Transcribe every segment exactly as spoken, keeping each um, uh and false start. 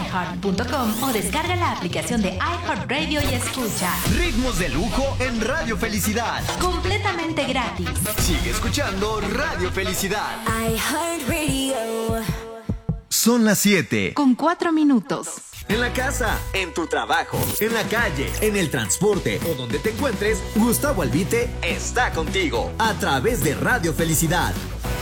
i heart punto com o descarga la aplicación de iHeartRadio y escucha Ritmos de Lujo en Radio Felicidad. Completamente gratis. Sigue escuchando Radio Felicidad. iHeartRadio. Son las siete. Con cuatro minutos. En la casa, en tu trabajo, en la calle, en el transporte o donde te encuentres, Gustavo Albite está contigo a través de Radio Felicidad.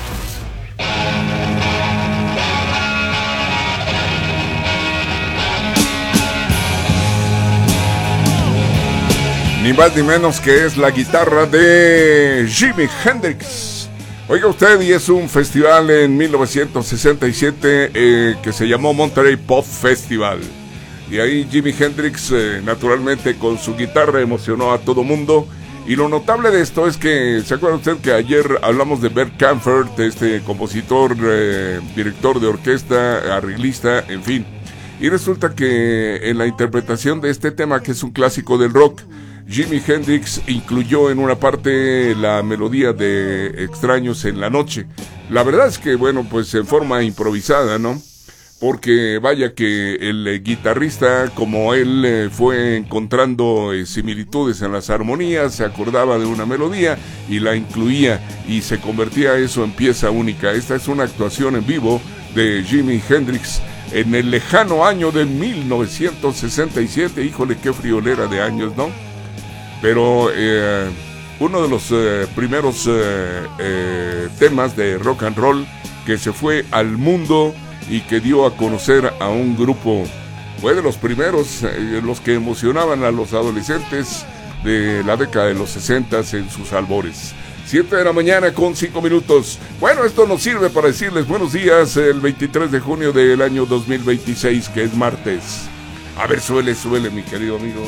Ni más ni menos que es la guitarra de Jimi Hendrix. Oiga usted, y es un festival en mil novecientos sesenta y siete eh, que se llamó Monterey Pop Festival. Y ahí Jimi Hendrix, eh, naturalmente, con su guitarra emocionó a todo mundo. Y lo notable de esto es que, ¿se acuerda usted que ayer hablamos de Bert Kaempfert, este compositor, eh, director de orquesta, arreglista, en fin? Y resulta que en la interpretación de este tema, que es un clásico del rock, Jimi Hendrix incluyó en una parte la melodía de Extraños en la Noche. La verdad es que, bueno, pues en forma improvisada, ¿no? Porque vaya que el eh, guitarrista, como él eh, fue encontrando eh, similitudes en las armonías, se acordaba de una melodía y la incluía y se convertía eso en pieza única. Esta es una actuación en vivo de Jimi Hendrix en el lejano año de mil novecientos sesenta y siete. Híjole, qué friolera de años, ¿no? Pero eh, uno de los eh, primeros eh, eh, temas de rock and roll que se fue al mundo y que dio a conocer a un grupo, fue de los primeros, eh, los que emocionaban a los adolescentes de la década de los sesentas en sus albores. Siete de la mañana con cinco minutos. Bueno, esto nos sirve para decirles buenos días el veintitrés de junio del año dos mil veintiséis, que es martes. A ver, suele, suele, mi querido amigo.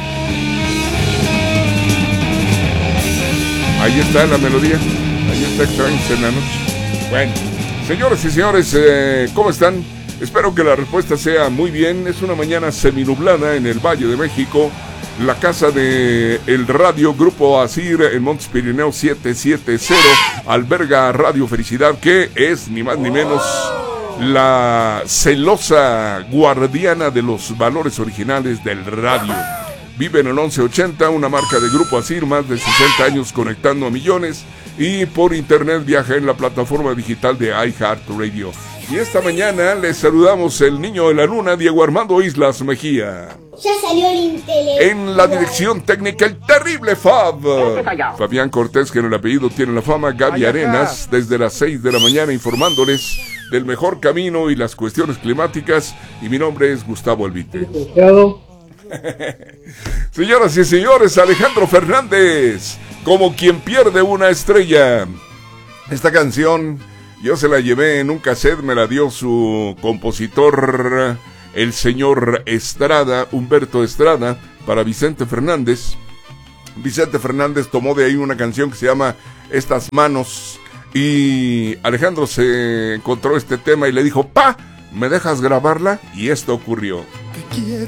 Ahí está la melodía, ahí está Extraños en la Noche. Bueno, señores y señores, eh, ¿cómo están? Espero que la respuesta sea muy bien. Es una mañana seminublada en el Valle de México. La casa de el radio Grupo Asir en Montes Pirineos setecientos setenta alberga Radio Felicidad, que es ni más ni menos la celosa guardiana de los valores originales del radio. Vive en el once ochenta, una marca de Grupo Asir, más de sesenta años conectando a millones, y por internet viaja en la plataforma digital de iHeartRadio. Y esta mañana les saludamos el niño de la luna, Diego Armando Islas Mejía. Ya salió el intelecto. En la dirección técnica, el terrible Fab. Fabián Cortés, que en el apellido tiene la fama. Gaby Arenas, desde las seis de la mañana informándoles del mejor camino y las cuestiones climáticas. Y mi nombre es Gustavo Albite. Señoras y señores, Alejandro Fernández, como quien pierde una estrella. Esta canción yo se la llevé en un cassette, me la dio su compositor, el señor Estrada, Humberto Estrada, para Vicente Fernández. Vicente Fernández tomó de ahí una canción que se llama Estas Manos, y Alejandro se encontró este tema y le dijo: pa, ¿me dejas grabarla? Y esto ocurrió. Que quiero